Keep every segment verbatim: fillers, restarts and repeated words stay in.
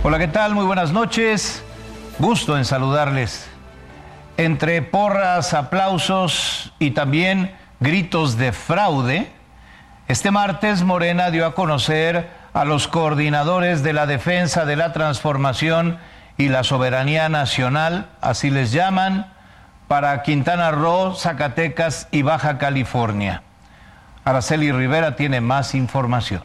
Hola, ¿qué tal? Muy buenas noches. Gusto en saludarles. Entre porras, aplausos y también gritos de fraude, este martes Morena dio a conocer a los coordinadores de la defensa de la transformación y la soberanía nacional, así les llaman, para Quintana Roo, Zacatecas y Baja California. Araceli Rivera tiene más información.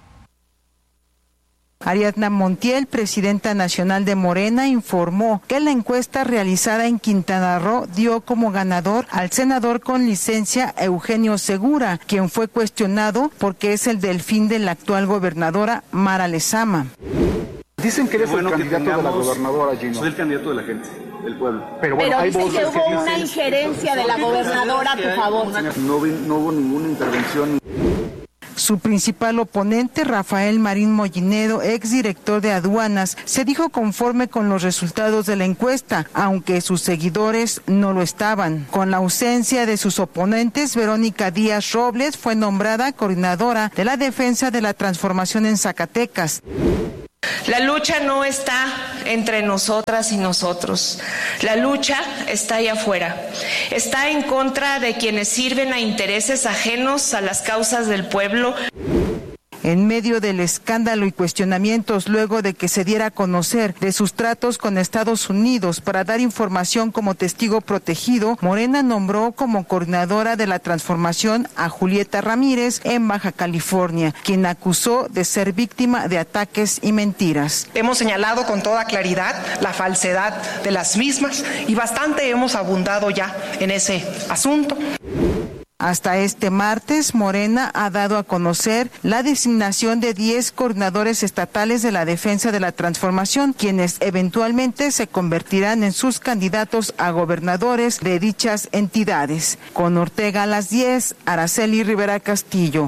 Ariadna Montiel, presidenta nacional de Morena, informó que la encuesta realizada en Quintana Roo dio como ganador al senador con licencia Eugenio Segura, quien fue cuestionado porque es el delfín de la actual gobernadora Mara Lezama. Dicen que eres bueno el candidato tengamos, de la gobernadora, Gino. Soy el candidato de la gente, del pueblo. Pero, bueno, Pero dicen que hubo una injerencia de la gobernadora a tu favor. No, vi, no hubo ninguna intervención. Su principal oponente, Rafael Marín Mollinedo, exdirector de aduanas, se dijo conforme con los resultados de la encuesta, aunque sus seguidores no lo estaban. Con la ausencia de sus oponentes, Verónica Díaz Robles fue nombrada coordinadora de la defensa de la transformación en Zacatecas. La lucha no está entre nosotras y nosotros. La lucha está allá afuera. Está en contra de quienes sirven a intereses ajenos a las causas del pueblo. En medio del escándalo y cuestionamientos luego de que se diera a conocer de sus tratos con Estados Unidos para dar información como testigo protegido, Morena nombró como coordinadora de la transformación a Julieta Ramírez en Baja California, quien acusó de ser víctima de ataques y mentiras. Hemos señalado con toda claridad la falsedad de las mismas y bastante hemos abundado ya en ese asunto. Hasta este martes, Morena ha dado a conocer la designación de diez coordinadores estatales de la defensa de la transformación, quienes eventualmente se convertirán en sus candidatos a gobernadores de dichas entidades. Con Ortega a las diez, Araceli Rivera Castillo.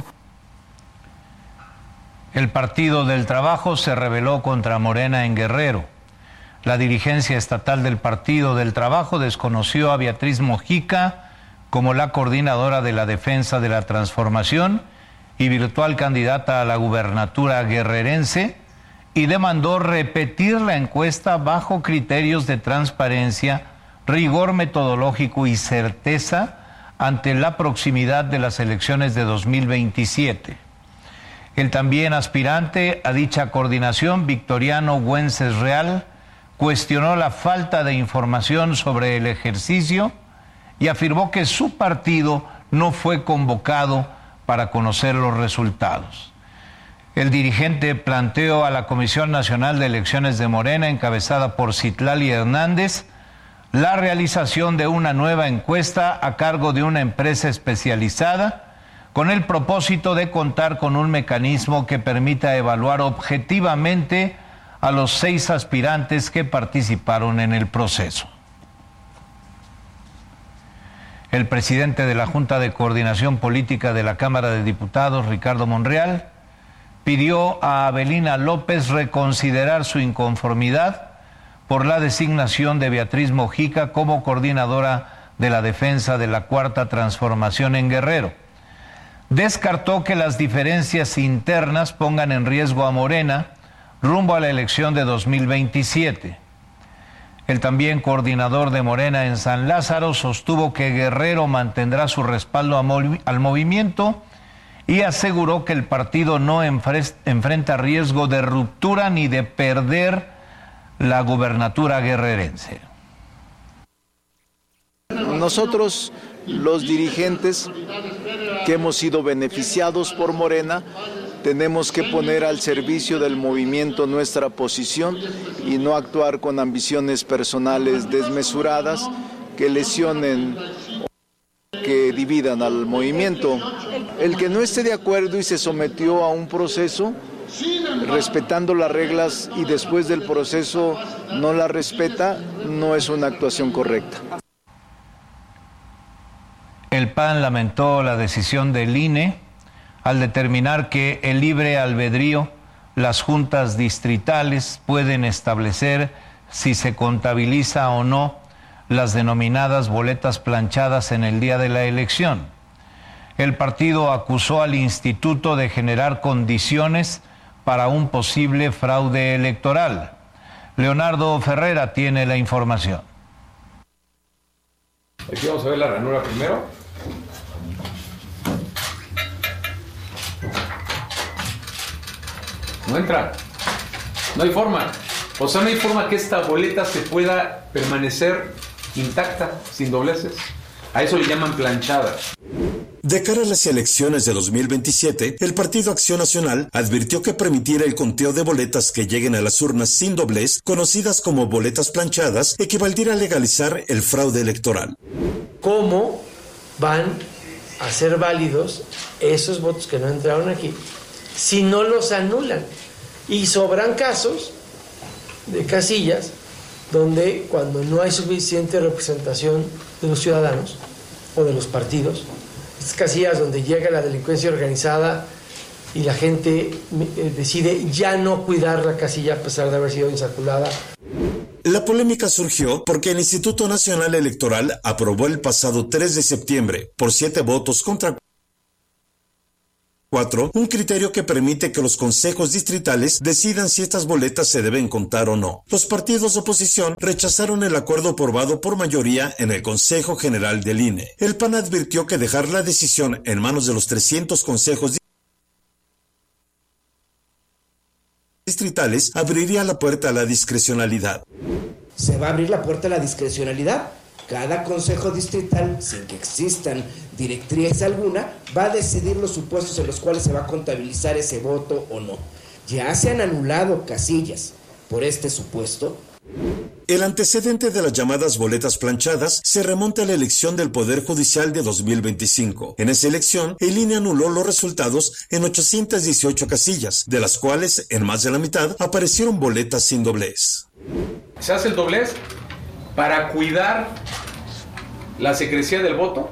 El Partido del Trabajo se rebeló contra Morena en Guerrero. La dirigencia estatal del Partido del Trabajo desconoció a Beatriz Mojica como la coordinadora de la defensa de la transformación y virtual candidata a la gubernatura guerrerense, y demandó repetir la encuesta bajo criterios de transparencia, rigor metodológico y certeza ante la proximidad de las elecciones de dos mil veintisiete. El también aspirante a dicha coordinación, Victoriano Güences Real, cuestionó la falta de información sobre el ejercicio y afirmó que su partido no fue convocado para conocer los resultados. El dirigente planteó a la Comisión Nacional de Elecciones de Morena, encabezada por Citlali Hernández, la realización de una nueva encuesta a cargo de una empresa especializada, con el propósito de contar con un mecanismo que permita evaluar objetivamente a los seis aspirantes que participaron en el proceso. El presidente de la Junta de Coordinación Política de la Cámara de Diputados, Ricardo Monreal, pidió a Avelina López reconsiderar su inconformidad por la designación de Beatriz Mojica como coordinadora de la defensa de la Cuarta Transformación en Guerrero. Descartó que las diferencias internas pongan en riesgo a Morena rumbo a la elección de dos mil veintisiete. El también coordinador de Morena en San Lázaro sostuvo que Guerrero mantendrá su respaldo al movimiento y aseguró que el partido no enfrenta riesgo de ruptura ni de perder la gubernatura guerrerense. Nosotros, los dirigentes que hemos sido beneficiados por Morena, tenemos que poner al servicio del movimiento nuestra posición y no actuar con ambiciones personales desmesuradas que lesionen o que dividan al movimiento. El que no esté de acuerdo y se sometió a un proceso respetando las reglas y después del proceso no la respeta, no es una actuación correcta. El P A N lamentó la decisión del I N E al determinar que el libre albedrío, las juntas distritales pueden establecer si se contabiliza o no las denominadas boletas planchadas en el día de la elección. El partido acusó al instituto de generar condiciones para un posible fraude electoral. Leonardo Ferrera tiene la información. Aquí vamos a ver la ranura primero. No entra. No hay forma. O sea, no hay forma que esta boleta se pueda permanecer intacta, sin dobleces. A eso le llaman planchada. De cara a las elecciones de dos mil veintisiete, el Partido Acción Nacional advirtió que permitir el conteo de boletas que lleguen a las urnas sin doblez, conocidas como boletas planchadas, equivaldría a legalizar el fraude electoral. ¿Cómo van a ser válidos esos votos que no entraron aquí si no los anulan? Y sobran casos de casillas donde cuando no hay suficiente representación de los ciudadanos o de los partidos, estas casillas donde llega la delincuencia organizada y la gente decide ya no cuidar la casilla a pesar de haber sido insaculada. La polémica surgió porque el Instituto Nacional Electoral aprobó el pasado tres de septiembre, por siete votos contra cuatro, un criterio que permite que los consejos distritales decidan si estas boletas se deben contar o no. Los partidos de oposición rechazaron el acuerdo aprobado por mayoría en el Consejo General del I N E. El P A N advirtió que dejar la decisión en manos de los trescientos consejos distritales abriría la puerta a la discrecionalidad. Se va a abrir la puerta a la discrecionalidad. Cada consejo distrital, sin que existan directrices alguna, va a decidir los supuestos en los cuales se va a contabilizar ese voto o no. Ya se han anulado casillas por este supuesto. El antecedente de las llamadas boletas planchadas se remonta a la elección del Poder Judicial de dos mil veinticinco. En esa elección, el I N E anuló los resultados en ochocientas dieciocho casillas, de las cuales, en más de la mitad, aparecieron boletas sin doblez. Se hace el doblez para cuidar la secrecía del voto.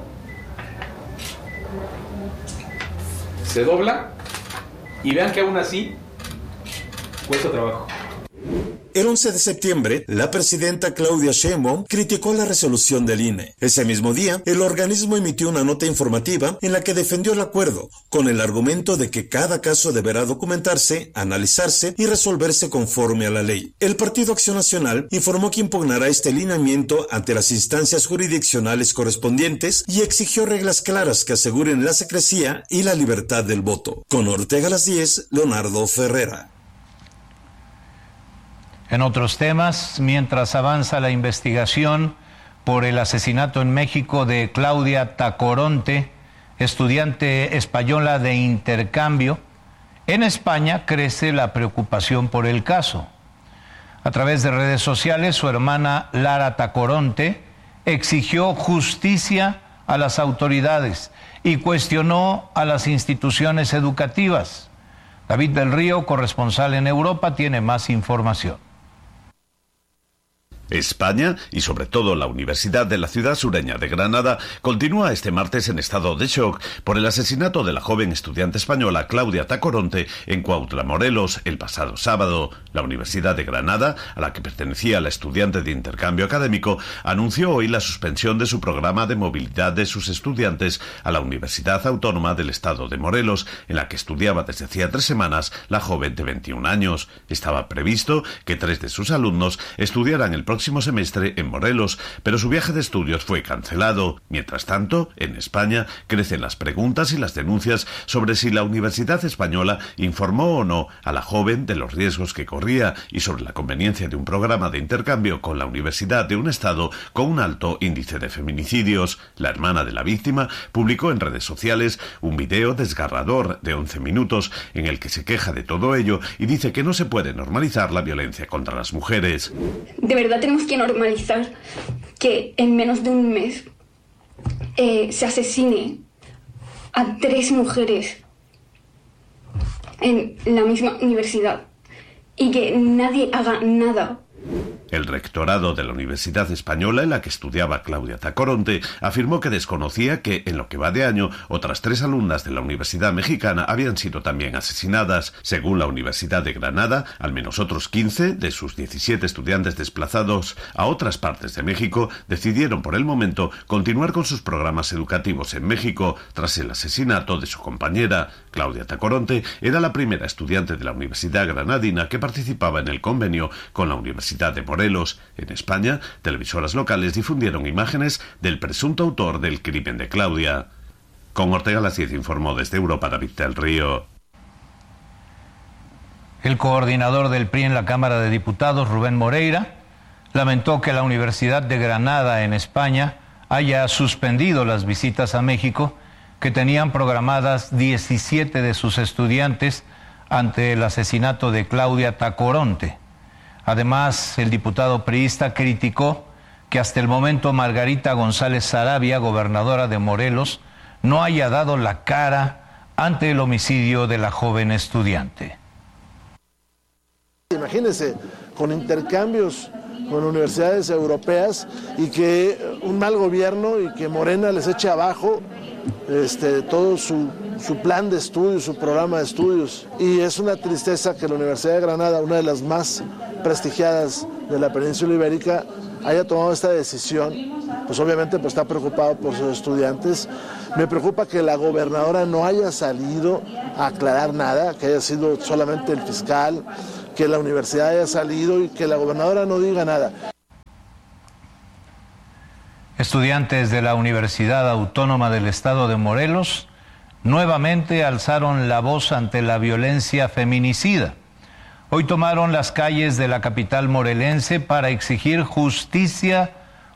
Se dobla y vean que aún así cuesta trabajo. El once de septiembre, la presidenta Claudia Sheinbaum criticó la resolución del I N E. Ese mismo día, el organismo emitió una nota informativa en la que defendió el acuerdo, con el argumento de que cada caso deberá documentarse, analizarse y resolverse conforme a la ley. El Partido Acción Nacional informó que impugnará este lineamiento ante las instancias jurisdiccionales correspondientes y exigió reglas claras que aseguren la secrecía y la libertad del voto. Con Ortega a las diez, Leonardo Ferrera. En otros temas, mientras avanza la investigación por el asesinato en México de Claudia Tacoronte, estudiante española de intercambio, en España crece la preocupación por el caso. A través de redes sociales, su hermana Lara Tacoronte exigió justicia a las autoridades y cuestionó a las instituciones educativas. David del Río, corresponsal en Europa, tiene más información. España, y sobre todo la Universidad de la ciudad sureña de Granada, continúa este martes en estado de shock por el asesinato de la joven estudiante española Claudia Tacoronte en Cuautla, Morelos, el pasado sábado. La Universidad de Granada, a la que pertenecía la estudiante de intercambio académico, anunció hoy la suspensión de su programa de movilidad de sus estudiantes a la Universidad Autónoma del estado de Morelos, en la que estudiaba desde hacía tres semanas la joven de veintiún años. Estaba previsto que tres de sus alumnos estudiaran el próximo próximo semestre en Morelos, pero su viaje de estudios fue cancelado. Mientras tanto, en España crecen las preguntas y las denuncias sobre si la Universidad Española informó o no a la joven de los riesgos que corría y sobre la conveniencia de un programa de intercambio con la universidad de un estado con un alto índice de feminicidios. La hermana de la víctima publicó en redes sociales un video desgarrador de once minutos en el que se queja de todo ello y dice que no se puede normalizar la violencia contra las mujeres. De verdad tenemos que normalizar que en menos de un mes eh, se asesine a tres mujeres en la misma universidad y que nadie haga nada. El rectorado de la Universidad Española, en la que estudiaba Claudia Tacoronte, afirmó que desconocía que, en lo que va de año, otras tres alumnas de la Universidad Mexicana habían sido también asesinadas. Según la Universidad de Granada, al menos otros quince de sus diecisiete estudiantes desplazados a otras partes de México decidieron por el momento continuar con sus programas educativos en México tras el asesinato de su compañera. Claudia Tacoronte era la primera estudiante de la Universidad Granadina que participaba en el convenio con la Universidad de Morelos. En España, televisoras locales difundieron imágenes del presunto autor del crimen de Claudia. Con Ortega Las diez informó desde Europa David del Río. El coordinador del P R I en la Cámara de Diputados, Rubén Moreira, lamentó que la Universidad de Granada en España haya suspendido las visitas a México que tenían programadas diecisiete de sus estudiantes ante el asesinato de Claudia Tacoronte. Además, el diputado priista criticó que hasta el momento Margarita González Sarabia, gobernadora de Morelos, no haya dado la cara ante el homicidio de la joven estudiante. Imagínense, con intercambios con universidades europeas y que un mal gobierno y que Morena les eche abajo este, todo su, su plan de estudios, su programa de estudios. Y es una tristeza que la Universidad de Granada, una de las más prestigiadas de la península ibérica, haya tomado esta decisión. Pues obviamente pues, está preocupado por sus estudiantes. Me preocupa que la gobernadora no haya salido a aclarar nada, que haya sido solamente el fiscal, que la universidad haya salido y que la gobernadora no diga nada. Estudiantes de la Universidad Autónoma del Estado de Morelos nuevamente alzaron la voz ante la violencia feminicida. Hoy tomaron las calles de la capital morelense para exigir justicia